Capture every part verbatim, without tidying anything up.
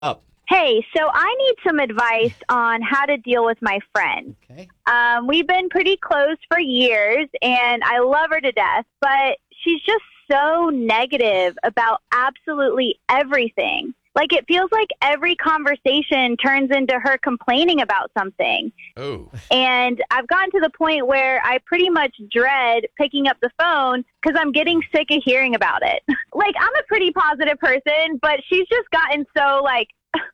up? Hey, so I need some advice on how to deal with my friend. Okay. Um, we've been pretty close for years, and I love her to death, but she's just so negative about absolutely everything. Like, it feels like every conversation turns into her complaining about something. Oh. And I've gotten to the point where I pretty much dread picking up the phone because I'm getting sick of hearing about it. Like, I'm a pretty positive person, but she's just gotten so, like,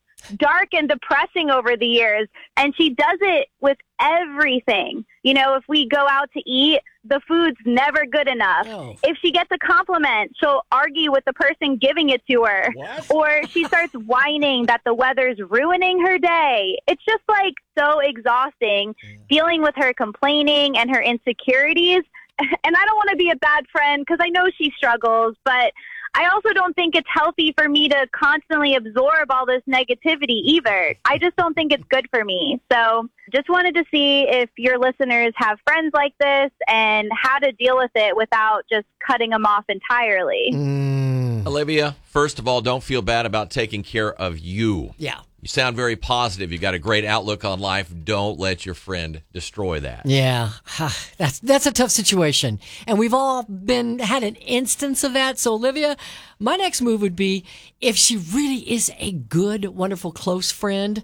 dark and depressing over the years, and she does it with everything. You know, if we go out to eat, the food's never good enough. Oh. If she gets a compliment, she'll argue with the person giving it to her. What? Or she starts whining that the weather's ruining her day. It's just like so exhausting dealing with her complaining and her insecurities. And I don't want to be a bad friend because I know she struggles, but I also don't think it's healthy for me to constantly absorb all this negativity either. I just don't think it's good for me. So just wanted to see if your listeners have friends like this and how to deal with it without just cutting them off entirely. Mm. Olivia, first of all, don't feel bad about taking care of you. Yeah. You sound very positive. You got a great outlook on life. Don't let your friend destroy that. Yeah, that's that's a tough situation, and we've all been had an instance of that. So, Olivia, my next move would be if she really is a good, wonderful, close friend.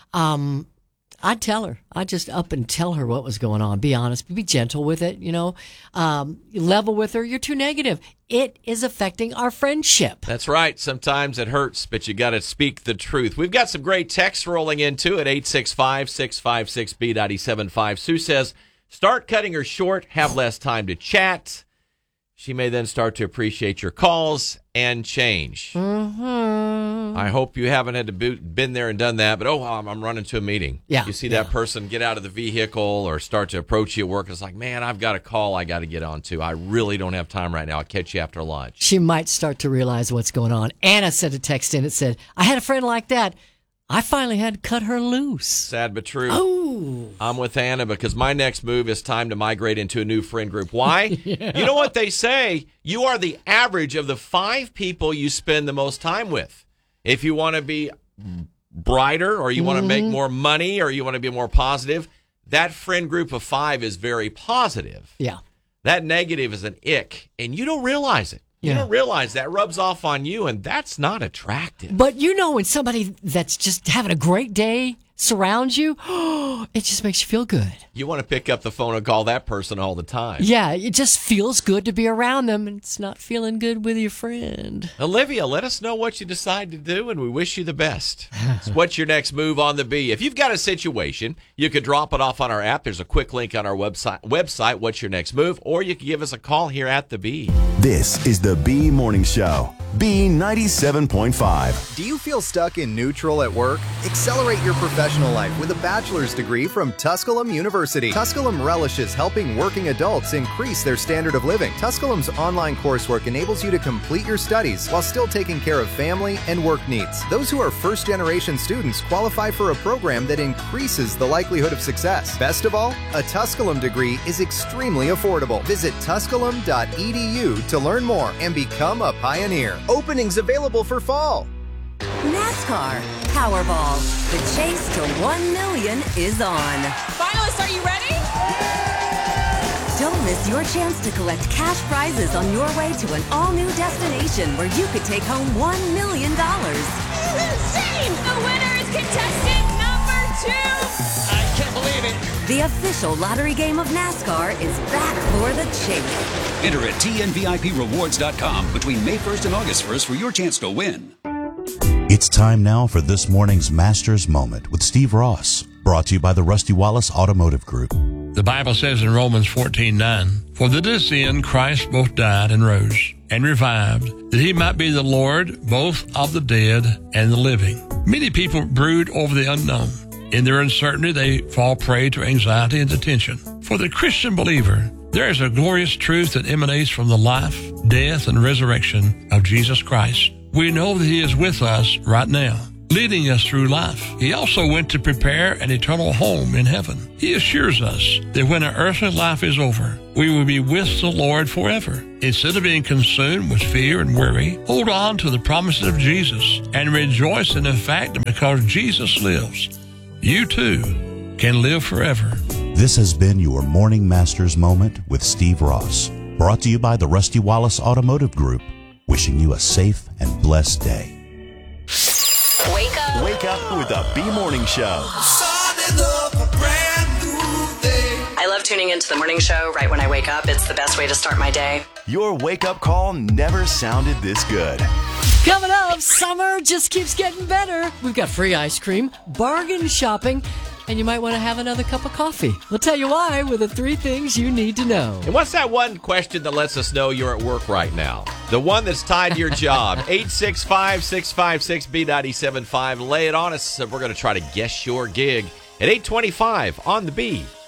Um, I'd tell her. I'd just up and tell her what was going on. Be honest. Be gentle with it. You know, um, level with her. You're too negative. It is affecting our friendship. That's right. Sometimes it hurts, but you got to speak the truth. We've got some great texts rolling into it. eight six five, six five six, B nine seven five. Sue says, start cutting her short, have less time to chat. She may then start to appreciate your calls and change. Mm-hmm. I hope you haven't had to be, been there and done that, but oh, I'm, I'm running to a meeting. Yeah, you see yeah. that person get out of the vehicle or start to approach you at work. It's like, man, I've got a call I got to get on to. I really don't have time right now. I'll catch you after lunch. She might start to realize what's going on. Anna sent a text in that said, I had a friend like that. I finally had to cut her loose. Sad but true. Oh. I'm with Anna because my next move is time to migrate into a new friend group. Why? Yeah. You know what they say? You are the average of the five people you spend the most time with. If you want to be brighter or you want to Mm-hmm. make more money or you want to be more positive, that friend group of five is very positive. Yeah. That negative is an ick, and you don't realize it. You Yeah. don't realize that rubs off on you, and that's not attractive. But you know when somebody that's just having a great day surrounds you, it just makes you feel good. You want to pick up the phone and call that person all the time. Yeah, it just feels good to be around them, and it's not feeling good with your friend. Olivia, let us know what you decide to do, and we wish you the best. So what's your next move on the Bee? If you've got a situation, you could drop it off on our app. There's a quick link on our website, website What's Your Next Move? Or you can give us a call here at the Bee. This is the Bee Morning Show. B ninety-seven point five. Do you feel stuck in neutral at work? Accelerate your professional life with a bachelor's degree from Tusculum University. Tusculum relishes helping working adults increase their standard of living. Tusculum's online coursework enables you to complete your studies while still taking care of family and work needs. Those who are first-generation students qualify for a program that increases the likelihood of success. Best of all, a Tusculum degree is extremely affordable. Visit tusculum dot e d u to learn more and become a pioneer. Openings available for fall. NASCAR Powerball. The chase to one million is on. Finalists, are you ready? Don't miss your chance to collect cash prizes on your way to an all-new destination where you could take home one million dollars. This is insane! The winner is contestant number two! I can't believe it! The official lottery game of NASCAR is back for the chase. Enter at T N V I P rewards dot com between May first and August first for your chance to win. It's time now for this morning's Master's Moment with Steve Ross, brought to you by the Rusty Wallace Automotive Group. The Bible says in Romans fourteen nine, For to this end Christ both died and rose, and revived, that he might be the Lord both of the dead and the living. Many people brood over the unknown. In their uncertainty, they fall prey to anxiety and tension. For the Christian believer, there is a glorious truth that emanates from the life, death, and resurrection of Jesus Christ. We know that he is with us right now. leading us through life. He also went to prepare an eternal home in heaven. He assures us that when our earthly life is over, we will be with the Lord forever. Instead of being consumed with fear and worry, hold on to the promises of Jesus and rejoice in the fact that because Jesus lives, you too can live forever. This has been your Morning Masters Moment with Steve Ross, brought to you by the Rusty Wallace Automotive Group, wishing you a safe and blessed day. Wake up. Wake up with the B Morning Show. I love tuning into the morning show right when I wake up. It's the best way to start my day. Your wake-up call never sounded this good. Coming up, summer just keeps getting better. We've got free ice cream, bargain shopping, and you might want to have another cup of coffee. We'll tell you why with the three things you need to know. And what's that one question that lets us know you're at work right now? The one that's tied to your job. eight six five, six five six, B nine seven five. Lay it on us. We're going to try to guess your gig at eight twenty-five on the B.